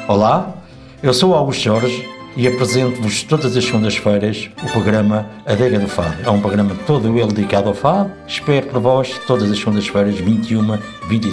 Olá, eu sou Augusto Jorge e apresento-vos todas as segundas-feiras o programa Adega do Fado. É um programa todo ele dedicado ao fado. Espero por vós todas as segundas-feiras, 21, 23.